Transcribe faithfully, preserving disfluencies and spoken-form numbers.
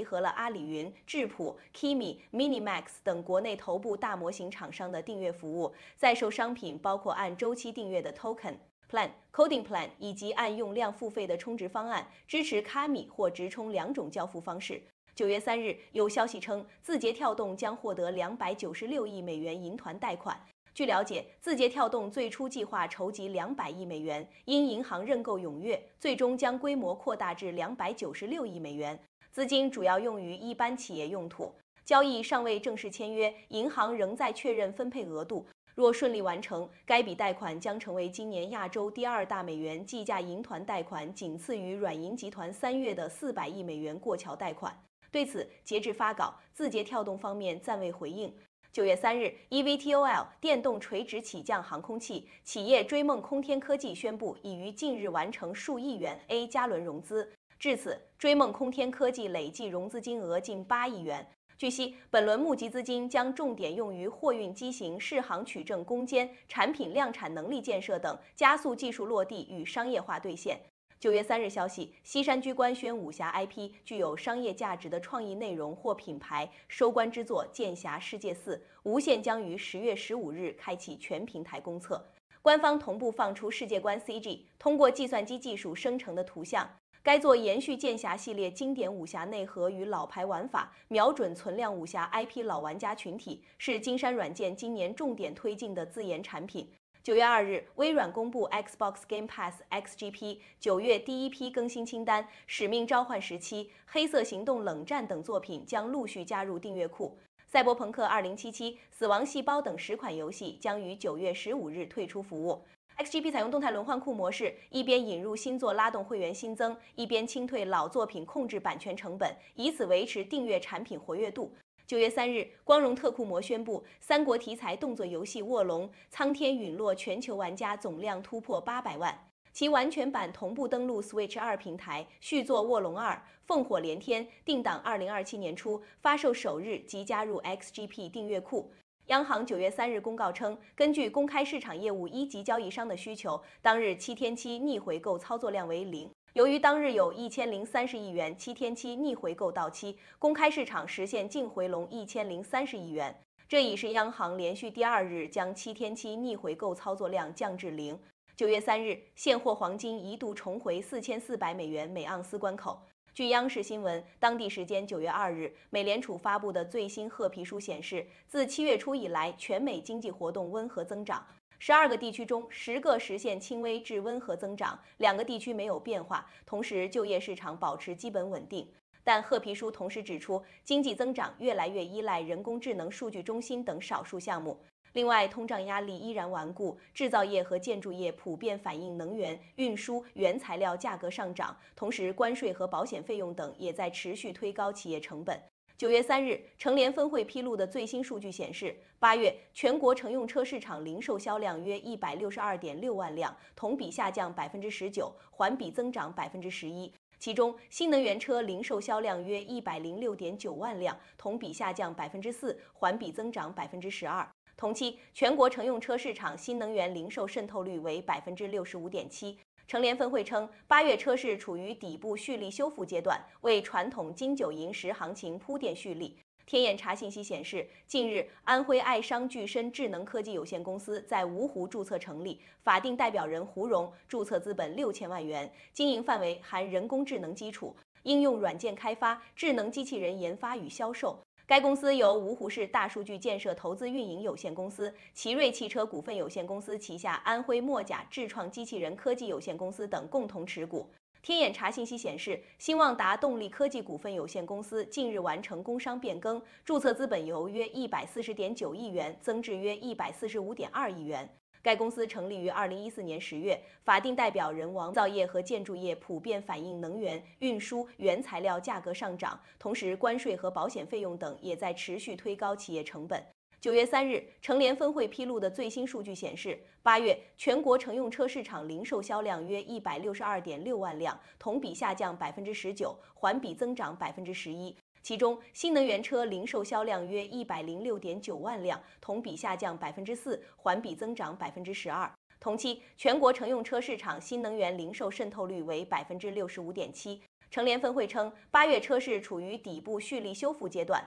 集合了阿里云、智谱、Kimi、Minimax 等国内头部大模型厂商的订阅服务，在售商品包括按周期订阅的 Token、Plan、Coding Plan 以及按用量付费的充值方案，支持卡米或直充两种交付方式。九月三日，有消息称，字节跳动将获得两百九十六亿美元银团贷款。据了解，字节跳动最初计划筹集两百亿美元，因银行认购踊跃，最终将规模扩大至两百九十六亿美元，资金主要用于一般企业用途。交易尚未正式签约，银行仍在确认分配额度。若顺利完成，该笔贷款将成为今年亚洲第二大美元计价银团贷款，仅次于软银集团三月的四百亿美元过桥贷款。对此，截至发稿，字节跳动方面暂未回应。九月三日 ，E V T O L 电动垂直起降航空器企业追梦空天科技宣布，已于近日完成数亿元 A 加轮融资。至此，追梦空天科技累计融资金额近八亿元。据悉，本轮募集资金将重点用于货运机型适航取证攻坚、产品量产能力建设等，加速技术落地与商业化兑现。九月三日消息，西山居官宣武侠 I P 具有商业价值的创意内容或品牌收官之作《剑侠世界四》，无线将于十月十五日开启全平台公测。官方同步放出世界观 C G， 通过计算机技术生成的图像。该作延续剑侠系列经典武侠内核与老牌玩法，瞄准存量武侠 I P 老玩家群体，是金山软件今年重点推进的自研产品。九月二日，微软公布 Xbox Game Pass X G P 九月第一批更新清单，《使命召唤十七》、《黑色行动：冷战》等作品将陆续加入订阅库。赛博朋克二零七七、死亡细胞等十款游戏将于九月十五日退出服务。X G P 采用动态轮换库模式，一边引入新作拉动会员新增，一边清退老作品控制版权成本，以此维持订阅产品活跃度。九月三日，光荣特库摩宣布，三国题材动作游戏《卧龙：苍天陨落》全球玩家总量突破八百万，其完全版同步登陆 Switch 二平台，续作《卧龙二：烽火连天》定档二零二七年初，发售首日即加入 X G P 订阅库。央行九月三日公告称，根据公开市场业务一级交易商的需求，当日七天期逆回购操作量为零。由于当日有一千零三十亿元七天期逆回购到期，公开市场实现净回笼一千零三十亿元，这已是央行连续第二日将七天期逆回购操作量降至零。九月三日，现货黄金一度重回四千四百美元每盎司关口。据央视新闻，当地时间九月二日，美联储发布的最新褐皮书显示，自七月初以来，全美经济活动温和增长。十二个地区中，十个实现轻微至温和增长，两个地区没有变化。同时，就业市场保持基本稳定。但褐皮书同时指出，经济增长越来越依赖人工智能数据中心等少数项目。另外，通胀压力依然顽固，制造业和建筑业普遍反映能源、运输、原材料价格上涨，同时关税和保险费用等也在持续推高企业成本。九月三日，成联分会披露的最新数据显示，八月全国乘用车市场零售销量约一百六十二点六万辆，同比下降百分之十九，环比增长百分之十一。其中，新能源车零售销量约一百零六点九万辆，同比下降百分之四，环比增长百分之十二。同期，全国乘用车市场新能源零售渗透率为百分之六十五点七。成联分会称，八月车市处于底部蓄力修复阶段，为传统金九银十行情铺垫蓄力。天眼查信息显示，近日安徽爱商聚深智能科技有限公司在芜湖注册成立，法定代表人胡荣，注册资本六千万元，经营范围含人工智能基础、应用软件开发、智能机器人研发与销售。该公司由芜湖市大数据建设投资运营有限公司、奇瑞汽车股份有限公司旗下安徽墨甲智创机器人科技有限公司等共同持股。天眼查信息显示，新旺达动力科技股份有限公司近日完成工商变更，注册资本由约一百四十点九亿元增至约一百四十五点二亿元。该公司成立于二零一四年十月，法定代表人王造业和建筑业普遍反映能源、运输、原材料价格上涨，同时关税和保险费用等也在持续推高企业成本。九月三日，成联分会披露的最新数据显示，八月全国乘用车市场零售销量约一百六十二点六万辆，同比下降百分之十九，环比增长百分之十一。其中，新能源车零售销量约一百零六点九万辆，同比下降百分之四，环比增长百分之十二。同期，全国乘用车市场新能源零售渗透率为百分之六十五点七。 乘联分会称，八月车市处于底部蓄力修复阶段，